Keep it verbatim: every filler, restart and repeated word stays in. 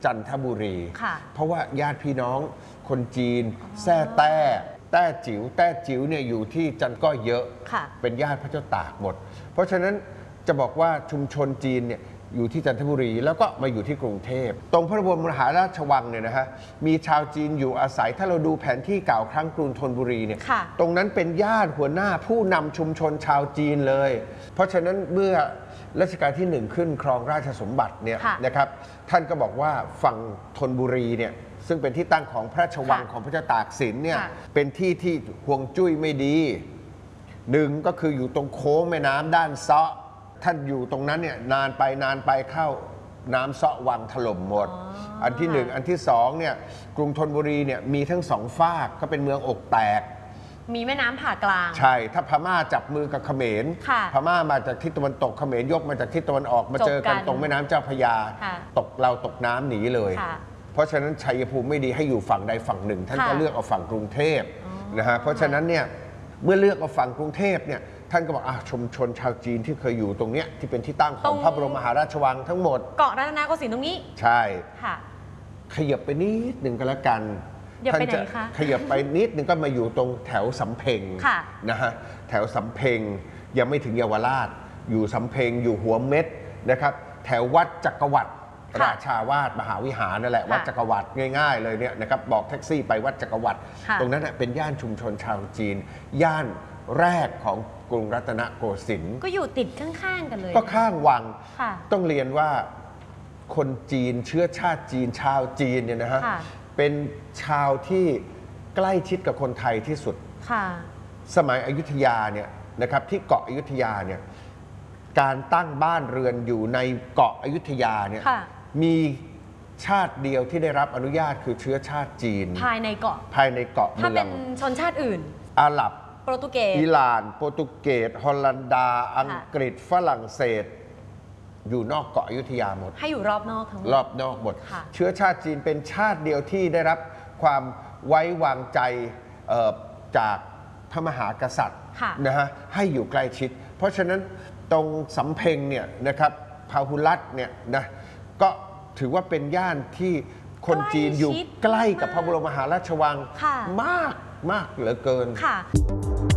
จันทบุรีเพราะว่าญาติพี่น้องคนจีนแซ่แต้แต้จิ๋วแต้จิ๋วเนี่ยอยู่ที่จันก็เยอะเป็นญาติพระเจ้าตากหมดเพราะฉะนั้นจะบอกว่าชุมชนจีนเนี่ยอยู่ที่จันทบุรีแล้วก็มาอยู่ที่กรุงเทพตรงพระบรมมหาราชวังเนี่ยนะฮะมีชาวจีนอยู่อาศัยถ้าเราดูแผนที่เก่าครั้งกรุงธนบุรีเนี่ยตรงนั้นเป็นญาติหัวหน้าผู้นำชุมชนชาวจีนเลยเพราะฉะนั้นเมื่อรัชกาลที่หนึ่งขึ้นครองราชสมบัติเนี่ยนะครับท่านก็บอกว่าฝั่งธนบุรีเนี่ยซึ่งเป็นที่ตั้งของพระราชวังของพระเจ้าตากสินเนี่ยเป็นที่ที่ห่วงจุ้ยไม่ดีหนึ่งก็คืออยู่ตรงโค้งแม่น้ำด้านเซาะท่านอยู่ตรงนั้นเนี่ยนานไปนานไปเข้าน้ำเซาะวังถล่มหมด อ, อันที่หนึ่งอันที่สองเนี่ยกรุงธนบุรีเนี่ยมีทั้งสองฝากก็เป็นเมืองอกแตกมีแม่น้ำผ่ากลางใช่ถ้าพม่าจับมือกับเขมรพม่ามาจากทิศตะวันตกเขมรยกมาจากทิศตะวันออกมาเจอกันตรงแม่น้ำเจ้าพระยาตกเราตกน้ำหนีเลยเพราะฉะนั้นชัยภูมิไม่ดีให้อยู่ฝั่งใดฝั่งหนึ่งท่านก็เลือกเอาฝั่งกรุงเทพนะฮะเพราะฉะนั้นเนี่ยเมื่อเลือกเอาฝั่งกรุงเทพเนี่ยท่านก็บอกอ่ะชุมชนชาวจีนที่เคยอยู่ตรงเนี้ยที่เป็นที่ตั้งของพระบรมมหาราชวังทั้งหมดเกาะรัตนโกสินทร์ตรงนี้ใช่ค่ะขยับไปนิดหนึ่งก็แล้วกันท่านจะขยับไปนิดหนึ่งก็มาอยู่ตรงแถวสำเพ็งนะฮะแถวสำเพ็งยังไม่ถึงเยาวราชอยู่สำเพ็งอยู่หัวเม็ดนะครับแถววัดจักรวรรดิราชาวาสมหาวิหารนั่นแหละวัดจักรวรรดิง่ายๆเลยเนี่ยนะครับบอกแท็กซี่ไปวัดจักรวรรดิตรงนั้นเป็นย่านชุมชนชาวจีนย่านแรกของกรุงรัตนโกสินทร์ก็อยู่ติดข้างๆกันเลยก็ข้างวังต้องเรียนว่าคนจีนเชื้อชาติจีนชาวจีนเนี่ยนะฮะเป็นชาวที่ใกล้ชิดกับคนไทยที่สุดสมัยอยุธยาเนี่ยนะครับที่เกาะอยุธยาเนี่ยการตั้งบ้านเรือนอยู่ในเกาะอยุธยาเนี่ยมีชาติเดียวที่ได้รับอนุญาตคือเชื้อชาติจีนภายในเกาะภายในเกาะเมืองถ้าเป็นชนชาติอื่นอาหรับโปรตุเกสอิหร่านโปรตุเกสฮอลแลนดาอังกฤษฝรั่งเศสอยู่นอกเกาะอยุธยาหมดให้อยู่รอบนอกทั้งหมดรอบนอกหมดเชื้อชาติจีนเป็นชาติเดียวที่ได้รับความไว้วางใจจากพระมหากษัตริย์นะฮะให้อยู่ใกล้ชิดเพราะฉะนั้นตรงสำเพ็งเนี่ยนะครับพาหุรัตน์เนี่ยนะก็ถือว่าเป็นย่านที่คนจีนอยู่ใกล้กับพระบรมมหาราชวังมากมากเหลือเกินค่ะ